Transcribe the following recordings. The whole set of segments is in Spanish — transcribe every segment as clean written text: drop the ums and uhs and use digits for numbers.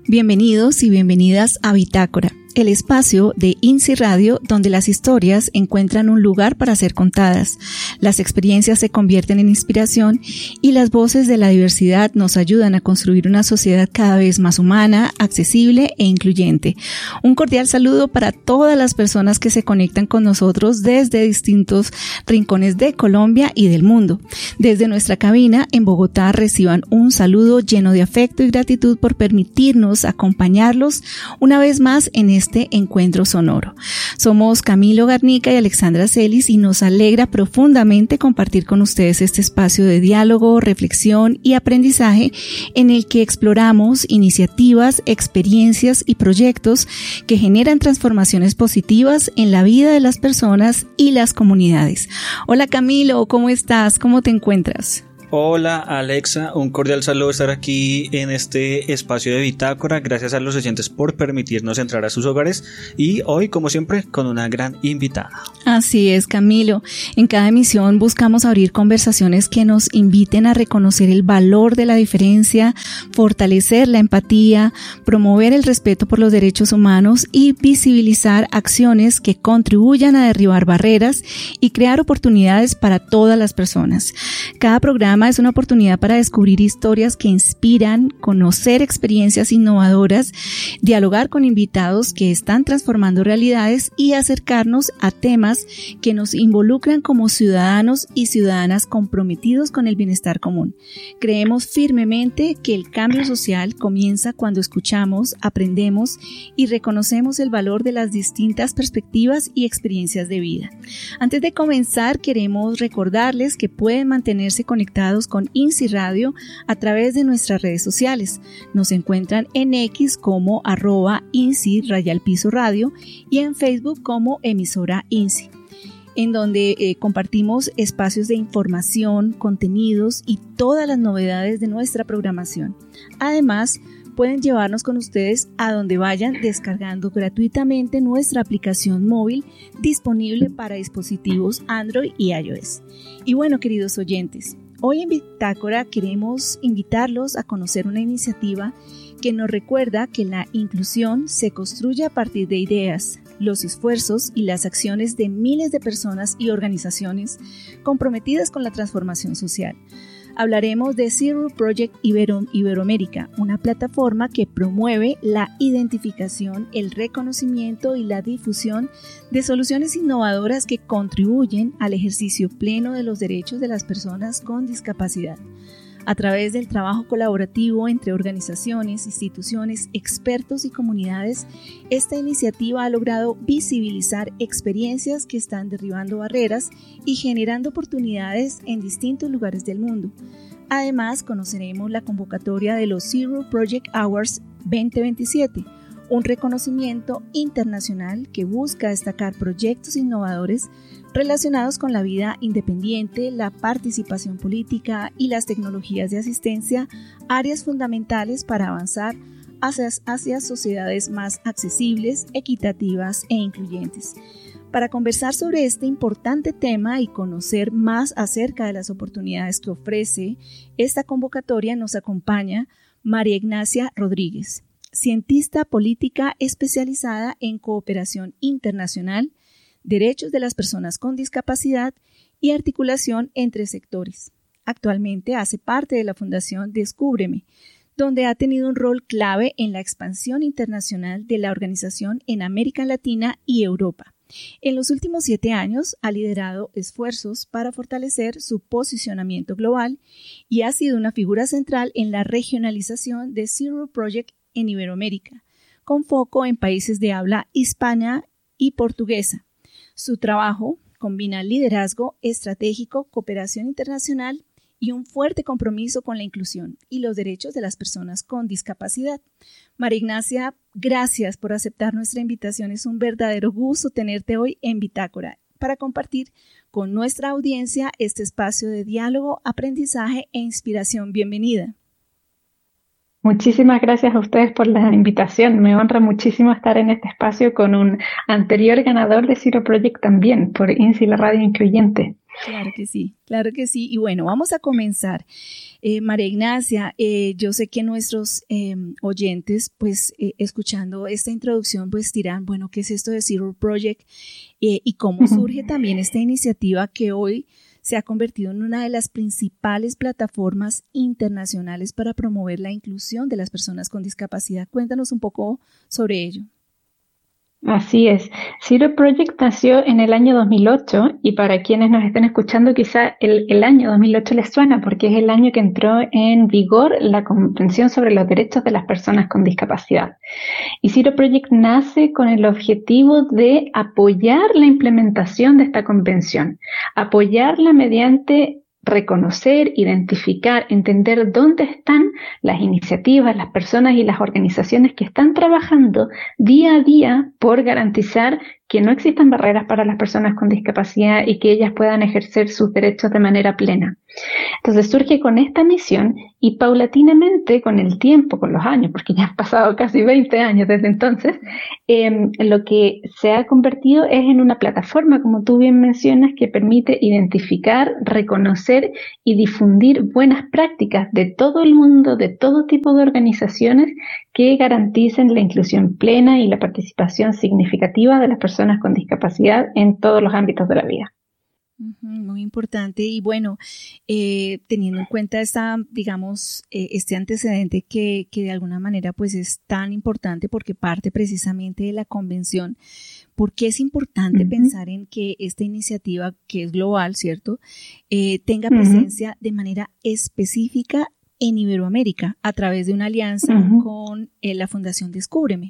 Bienvenidos y bienvenidas a Bitácora, el espacio de INSI Radio donde las historias encuentran un lugar para ser contadas, las experiencias se convierten en inspiración y las voces de la diversidad nos ayudan a construir una sociedad cada vez más humana, accesible e incluyente. Un cordial saludo para todas las personas que se conectan con nosotros desde distintos rincones de Colombia y del mundo. Desde nuestra cabina en Bogotá reciban un saludo lleno de afecto y gratitud por permitirnos acompañarlos una vez más en este encuentro sonoro. Somos Camilo Garnica y Alexandra Celis y nos alegra profundamente compartir con ustedes este espacio de diálogo, reflexión y aprendizaje en el que exploramos iniciativas, experiencias y proyectos que generan transformaciones positivas en la vida de las personas y las comunidades. Hola Camilo, ¿cómo estás? ¿Cómo te encuentras? Hola Alexa, un cordial saludo estar aquí en este espacio de Bitácora. Gracias a los oyentes por permitirnos entrar a sus hogares y hoy, como siempre, con una gran invitada. Así es, Camilo. En cada emisión buscamos abrir conversaciones que nos inviten a reconocer el valor de la diferencia, fortalecer la empatía, promover el respeto por los derechos humanos y visibilizar acciones que contribuyan a derribar barreras y crear oportunidades para todas las personas. Cada programa es una oportunidad para descubrir historias que inspiran, conocer experiencias innovadoras, dialogar con invitados que están transformando realidades y acercarnos a temas que nos involucran como ciudadanos y ciudadanas comprometidos con el bienestar común. Creemos firmemente que el cambio social comienza cuando escuchamos, aprendemos y reconocemos el valor de las distintas perspectivas y experiencias de vida. Antes de comenzar, queremos recordarles que pueden mantenerse conectados con INSI Radio a través de nuestras redes sociales. Nos encuentran en X como @INSI_radio y en Facebook como emisora INSI, en donde compartimos espacios de información, contenidos y todas las novedades de nuestra programación. Además, pueden llevarnos con ustedes a donde vayan descargando gratuitamente nuestra aplicación móvil disponible para dispositivos Android y iOS. Y bueno, queridos oyentes, hoy en Bitácora queremos invitarlos a conocer una iniciativa que nos recuerda que la inclusión se construye a partir de ideas, los esfuerzos y las acciones de miles de personas y organizaciones comprometidas con la transformación social. Hablaremos de Zero Project Iberoamérica, una plataforma que promueve la identificación, el reconocimiento y la difusión de soluciones innovadoras que contribuyen al ejercicio pleno de los derechos de las personas con discapacidad. A través del trabajo colaborativo entre organizaciones, instituciones, expertos y comunidades, esta iniciativa ha logrado visibilizar experiencias que están derribando barreras y generando oportunidades en distintos lugares del mundo. Además, conoceremos la convocatoria de los Zero Project Awards 2027, un reconocimiento internacional que busca destacar proyectos innovadores relacionados con la vida independiente, la participación política y las tecnologías de asistencia, áreas fundamentales para avanzar hacia sociedades más accesibles, equitativas e incluyentes. Para conversar sobre este importante tema y conocer más acerca de las oportunidades que ofrece esta convocatoria, nos acompaña María Ignacia Rodríguez, cientista política especializada en cooperación internacional, derechos de las personas con discapacidad y articulación entre sectores. Actualmente hace parte de la Fundación Descúbreme, donde ha tenido un rol clave en la expansión internacional de la organización en América Latina y Europa. En los últimos 7 años ha liderado esfuerzos para fortalecer su posicionamiento global y ha sido una figura central en la regionalización de Zero Project en Iberoamérica, con foco en países de habla hispana y portuguesa. Su trabajo combina liderazgo estratégico, cooperación internacional y un fuerte compromiso con la inclusión y los derechos de las personas con discapacidad. María Ignacia, gracias por aceptar nuestra invitación. Es un verdadero gusto tenerte hoy en Bitácora para compartir con nuestra audiencia este espacio de diálogo, aprendizaje e inspiración. Bienvenida. Muchísimas gracias a ustedes por la invitación. Me honra muchísimo estar en este espacio con un anterior ganador de Zero Project también, por INSI, la radio incluyente. Claro que sí, claro que sí. Y bueno, vamos a comenzar. María Ignacia, yo sé que nuestros oyentes, pues escuchando esta introducción, pues dirán, bueno, ¿qué es esto de Zero Project? Y cómo surge también esta iniciativa que hoy se ha convertido en una de las principales plataformas internacionales para promover la inclusión de las personas con discapacidad. Cuéntanos un poco sobre ello. Así es. Zero Project nació en el año 2008 y para quienes nos estén escuchando quizá el año 2008 les suena porque es el año que entró en vigor la Convención sobre los Derechos de las Personas con Discapacidad. Y Zero Project nace con el objetivo de apoyar la implementación de esta convención, apoyarla mediante reconocer, identificar, entender dónde están las iniciativas, las personas y las organizaciones que están trabajando día a día por garantizar que no existan barreras para las personas con discapacidad y que ellas puedan ejercer sus derechos de manera plena. Entonces surge con esta misión y paulatinamente con el tiempo, con los años, porque ya han pasado casi 20 años desde entonces, lo que se ha convertido es en una plataforma, como tú bien mencionas, que permite identificar, reconocer y difundir buenas prácticas de todo el mundo, de todo tipo de organizaciones que garanticen la inclusión plena y la participación significativa de las personas con discapacidad en todos los ámbitos de la vida. Muy importante. Y bueno, teniendo en cuenta este antecedente que de alguna manera pues es tan importante porque parte precisamente de la convención, ¿por qué es importante pensar en que esta iniciativa, que es global, ¿cierto?, tenga presencia de manera específica en Iberoamérica a través de una alianza con la Fundación Descúbreme?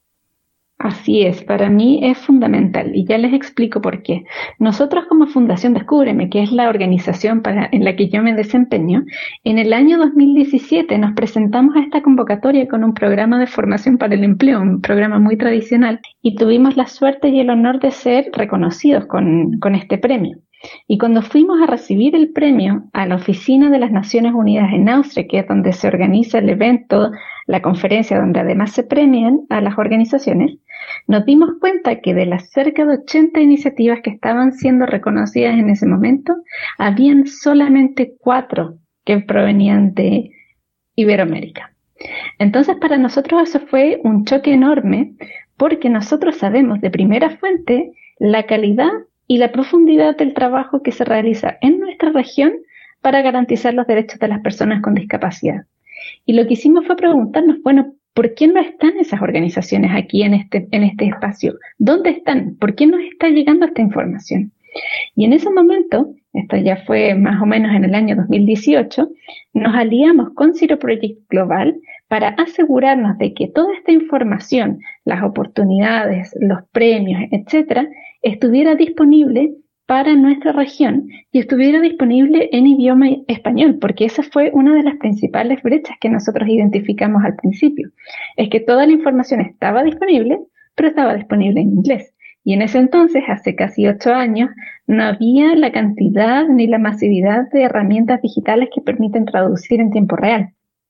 Así es, para mí es fundamental y ya les explico por qué. Nosotros como Fundación Descúbreme, que es la organización en la que yo me desempeño, en el año 2017 nos presentamos a esta convocatoria con un programa de formación para el empleo, un programa muy tradicional, y tuvimos la suerte y el honor de ser reconocidos con este premio. Y cuando fuimos a recibir el premio a la Oficina de las Naciones Unidas en Austria, que es donde se organiza el evento, la conferencia donde además se premian a las organizaciones, nos dimos cuenta que de las cerca de 80 iniciativas que estaban siendo reconocidas en ese momento, habían solamente 4 que provenían de Iberoamérica. Entonces para nosotros eso fue un choque enorme porque nosotros sabemos de primera fuente la calidad y la profundidad del trabajo que se realiza en nuestra región para garantizar los derechos de las personas con discapacidad. Y lo que hicimos fue preguntarnos, bueno, ¿por qué no están esas organizaciones aquí en este espacio? ¿Dónde están? ¿Por qué nos está llegando esta información? Y en ese momento, esto ya fue más o menos en el año 2018, nos aliamos con Zero Project Global para asegurarnos de que toda esta información, las oportunidades, los premios, etcétera, estuviera disponible para nuestra región y estuviera disponible en idioma español, porque esa fue una de las principales brechas que nosotros identificamos al principio. Es que toda la información estaba disponible, pero estaba disponible en inglés. Y en ese entonces, hace casi 8 años, no había la cantidad ni la masividad de herramientas digitales que permiten traducir en tiempo real.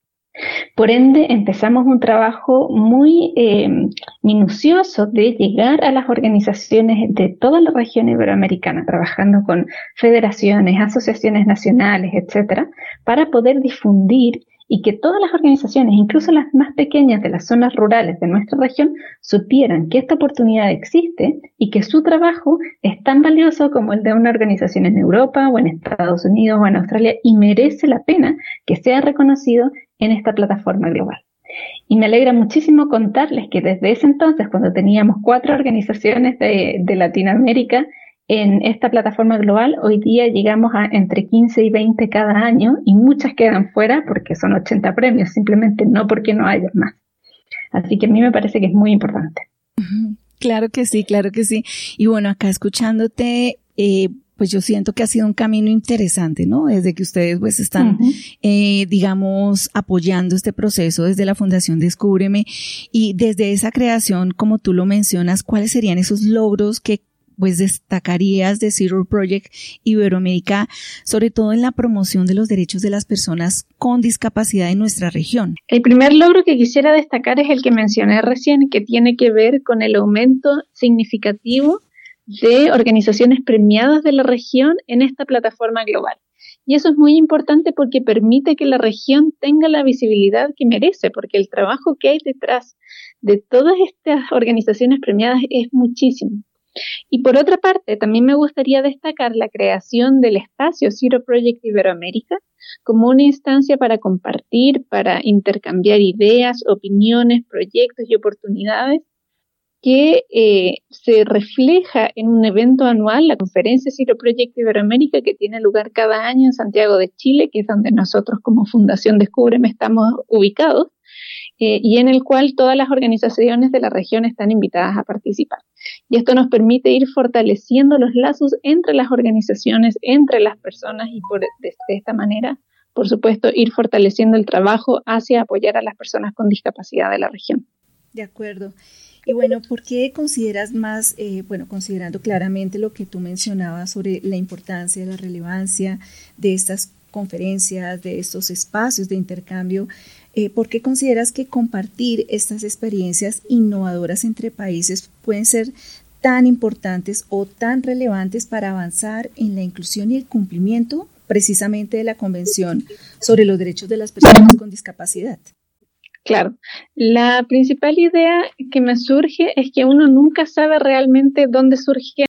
Por ende, empezamos un trabajo muy minucioso de llegar a las organizaciones de toda la región iberoamericana, trabajando con federaciones, asociaciones nacionales, etcétera, para poder difundir y que todas las organizaciones, incluso las más pequeñas de las zonas rurales de nuestra región, supieran que esta oportunidad existe y que su trabajo es tan valioso como el de una organización en Europa o en Estados Unidos o en Australia y merece la pena que sea reconocido en esta plataforma global. Y me alegra muchísimo contarles que desde ese entonces, cuando teníamos 4 organizaciones de Latinoamérica en esta plataforma global, hoy día llegamos a entre 15 y 20 cada año y muchas quedan fuera porque son 80 premios, simplemente no porque no haya más. Así que a mí me parece que es muy importante. Claro que sí, claro que sí. Y bueno, acá escuchándote, pues yo siento que ha sido un camino interesante, ¿no? Desde que ustedes pues están, digamos, apoyando este proceso desde la Fundación Descúbreme y desde esa creación, como tú lo mencionas, ¿cuáles serían esos logros que pues destacarías de Zero Project Iberoamérica, sobre todo en la promoción de los derechos de las personas con discapacidad en nuestra región? El primer logro que quisiera destacar es el que mencioné recién, que tiene que ver con el aumento significativo de organizaciones premiadas de la región en esta plataforma global. Y eso es muy importante porque permite que la región tenga la visibilidad que merece, porque el trabajo que hay detrás de todas estas organizaciones premiadas es muchísimo. Y por otra parte, también me gustaría destacar la creación del espacio Zero Project Iberoamérica como una instancia para compartir, para intercambiar ideas, opiniones, proyectos y oportunidades que se refleja en un evento anual, la conferencia Zero Project Iberoamérica, que tiene lugar cada año en Santiago de Chile, que es donde nosotros como Fundación Descúbreme estamos ubicados, y en el cual todas las organizaciones de la región están invitadas a participar. Y esto nos permite ir fortaleciendo los lazos entre las organizaciones, entre las personas y de esta manera, por supuesto, ir fortaleciendo el trabajo hacia apoyar a las personas con discapacidad de la región. De acuerdo. Y bueno, ¿por qué consideras más, considerando claramente lo que tú mencionabas sobre la importancia, la relevancia de estas conferencias, de estos espacios de intercambio, ¿por qué consideras que compartir estas experiencias innovadoras entre países pueden ser tan importantes o tan relevantes para avanzar en la inclusión y el cumplimiento precisamente de la Convención sobre los Derechos de las Personas con Discapacidad? Claro, la principal idea que me surge es que uno nunca sabe realmente dónde surge